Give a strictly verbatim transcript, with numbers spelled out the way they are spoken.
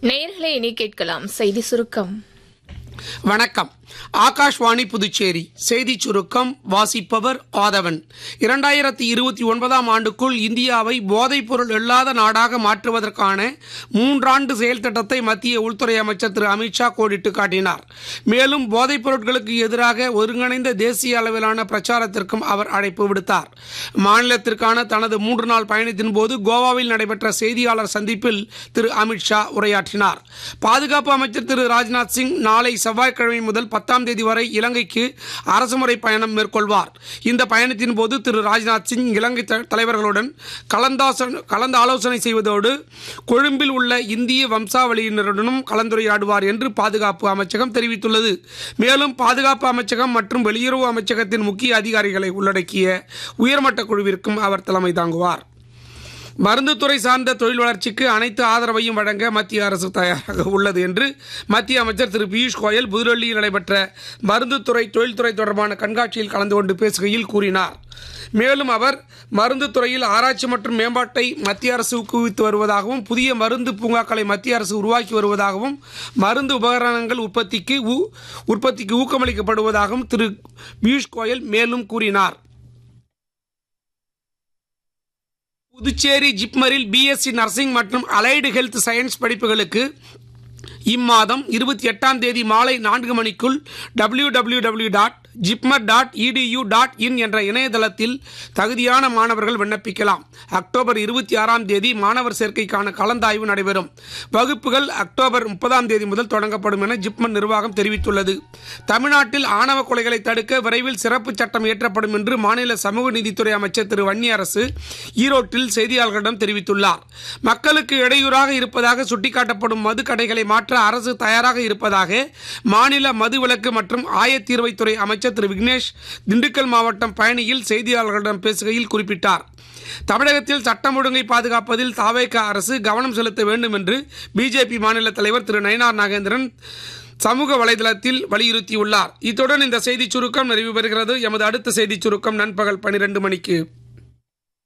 நேயர்களே, இனி கேட்கலாம் செய்தி சுருக்கம். வணக்கம். ஆகாஷ்வாணி புதுச்சேரி செய்தி சுருக்கம் வாசிப்பவர் ஆதவன். இரண்டாயிரத்தி இருபத்தி ஒன்பதாம் ஆண்டுக்குள் இந்தியாவை போதைப் பொருள் இல்லாத நாடாக மாற்றுவதற்கான மூன்றாண்டு செயல் திட்டத்தை மத்திய உள்துறை அமைச்சர் திரு அமித்ஷா கோடிட்டு காட்டினார். மேலும் போதைப் பொருட்களுக்கு எதிராக ஒருங்கிணைந்த தேசிய அளவிலான பிரச்சாரத்திற்கும் அவர் அழைப்பு விடுத்தார். மாநிலத்திற்கான தனது மூன்று நாள் பயணத்தின் போது கோவாவில் நடைபெற்ற செய்தியாளர் சந்திப்பில் திரு அமித்ஷா உரையாற்றினார். பாதுகாப்பு அமைச்சர் திரு ராஜ்நாத் சிங் நாளை செவ்வாய்க்கிழமை முதல் பத்தாம் தேதி வரை இலங்கைக்கு அரசுமுறை பயணம் மேற்கொள்வார். இந்த பயணத்தின் போது திரு ராஜ்நாத் சிங் இலங்கை தலைவர்களுடன் கலந்து ஆலோசனை செய்வதோடு கொழும்பில் உள்ள இந்திய வம்சாவளியினருடனும் கலந்துரையாடுவார் என்று பாதுகாப்பு அமைச்சகம் தெரிவித்துள்ளது. மேலும் பாதுகாப்பு அமைச்சகம் மற்றும் வெளியுறவு அமைச்சகத்தின் முக்கிய அதிகாரிகளை உள்ளடக்கிய உயர்மட்ட குழுவிற்கும் அவர் தலைமை தாங்குவார். மருந்துத்துறை சார்ந்த தொழில் வளர்ச்சிக்கு அனைத்து ஆதரவையும் வழங்க மத்திய அரசு தயாராக உள்ளது என்று மத்திய அமைச்சர் திரு பியூஷ் கோயல் புதுடெல்லியில் நடைபெற்ற மருந்துத்துறை தொழில்துறை தொடர்பான கண்காட்சியில் கலந்து கொண்டு பேசுகையில் கூறினார். மேலும் அவர் மருந்து துறையில் ஆராய்ச்சி மற்றும் மேம்பாட்டை மத்திய அரசு ஊக்குவித்து வருவதாகவும் புதிய மருந்து பூங்காக்களை மத்திய அரசு உருவாக்கி வருவதாகவும் மருந்து உபகரணங்கள் உற்பத்திக்கு உற்பத்திக்கு ஊக்கமளிக்கப்படுவதாகவும் திரு பியூஷ் கோயல் மேலும் கூறினார். புதுச்சேரி ஜிப்மரில் பிஎஸ்சி நர்சிங் மற்றும் அலைடு ஹெல்த் சயின்ஸ் படிப்புகளுக்கு இம்மாதம் இருபத்தி எட்டாம் தேதி மாலை நான்கு மணிக்குள் W W W dot JIPMER dot edu dot in என்ற இணையதளத்தில் தகுதியான மாணவர்கள் விண்ணப்பிக்கலாம். அக்டோபர் இருபத்தி ஆறாம் தேதி மாணவர் சேர்க்கைக்கான கலந்தாய்வு நடைபெறும். வகுப்புகள் அக்டோபர் முப்பதாம் தேதி முதல் தொடங்கப்படும் என ஜிப்மர் நிர்வாகம் தெரிவித்துள்ளது. தமிழ்நாட்டில் ஆணவ கொலைகளை தடுக்க விரைவில் சிறப்பு சட்டம் இயற்றப்படும் என்று மாநில சமூக நீதித்துறை அமைச்சர் திரு வன்னியரசு ஈரோட்டில் செய்தியாளர்களிடம் தெரிவித்துள்ளார். மக்களுக்கு இடையூறாக இருப்பதாக சுட்டிக்காட்டப்படும் மது கடைகளை மாற்ற அரசு தயாராக இருப்பதாக மாநில மதுவிலக்கு மற்றும் ஆயத்தீர்வைத்துறை அமைச்சர் திரு விக்னேஷ் திண்டுக்கல் மாவட்டம் பழனியில் செய்தியாளர்களிடம் பேசுகையில் குறிப்பிட்டார். தமிழகத்தில் சட்டம் ஒழுங்கை பாதுகாப்பதில் தாவேக அரசு கவனம் செலுத்த வேண்டும் என்று பிஜேபி மாநில தலைவர் திரு நயினார் நாகேந்திரன் சமூக வலைதளத்தில் வலியுறுத்தியுள்ளார். இத்துடன் இந்த செய்தி சுருக்கம் நிறைவு பெறுகிறது. எமது அடுத்த செய்தி சுருக்கம் நண்பகல் பனிரெண்டு மணிக்கு.